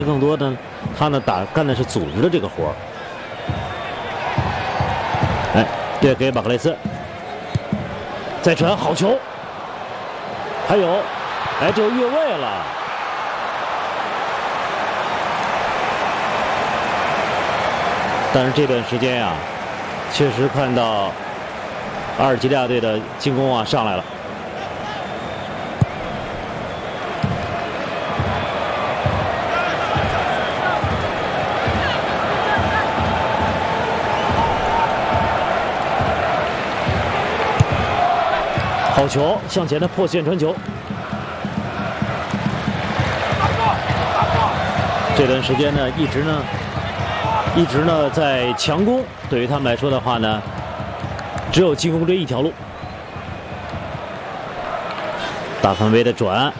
更多的他呢干的是组织的这个活儿。哎，对，给马克雷斯，再传好球，还有，哎，这越位了。但是这段时间呀，确实看到阿尔及利亚队的进攻啊上来了。 好球，向前的破线传球。这段时间呢，一直呢在强攻。对于他们来说的话呢，只有进攻这一条路。大范围的转，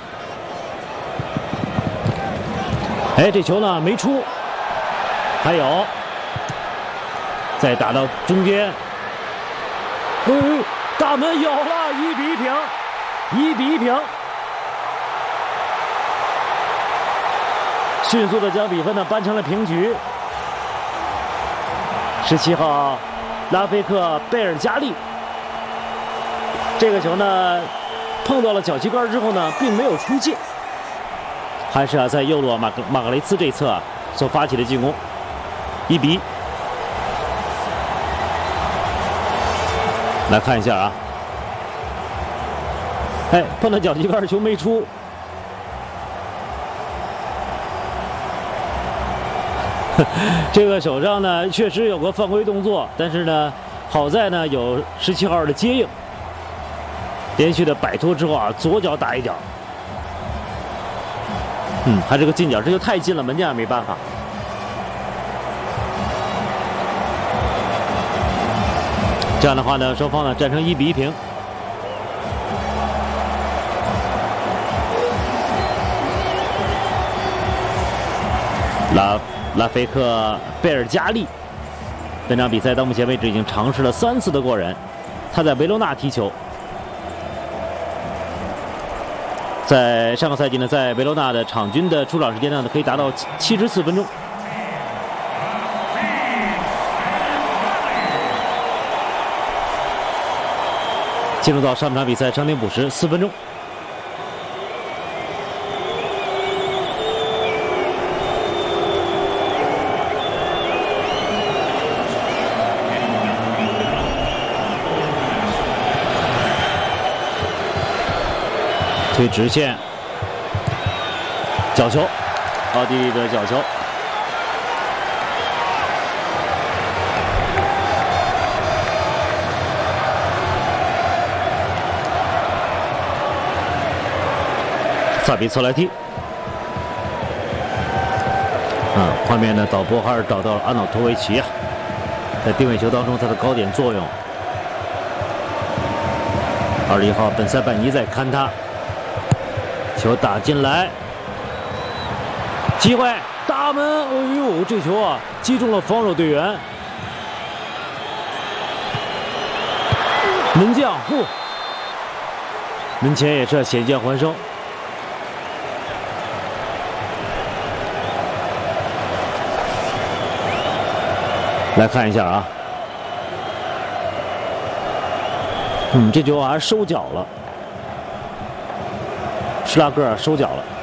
哎，这球呢没出，还有，再打到中间，大门有了，1比1平，1比1平，迅速的将比分呢扳成了平局。17号，拉菲克贝尔加利，这个球呢碰到了脚旗杆之后呢，并没有出界，还是在右路马格雷斯这一侧所发起的进攻，1比1。 来看一下啊，哎，碰到脚旗杆，球没出。这个手上呢确实有个犯规动作，但是呢，好在呢有17号的接应，连续的摆脱之后啊，左脚打一脚，还是个近角，这就太近了，门将也没办法。 这样的话呢，双方呢战成1比1平。拉菲克贝尔加利，本场比赛到目前为止已经尝试了3次的过人。他在维罗纳踢球，在上个赛季呢，在维罗纳的场均的出场时间呢可以达到74分钟。 进入到上半场比赛伤停补时4分钟，推直线，角球，奥地利的角球。 萨比策来踢，画面呢，导播还是找到了阿瑙托维奇啊，在定位球当中他的高点作用。21号本塞拜尼在看他，球打进来，机会，大门，哎呦，这球啊击中了防守队员，门将，门前也是险象环生。 来看一下啊，这球还是收脚了，施拉格尔收脚了。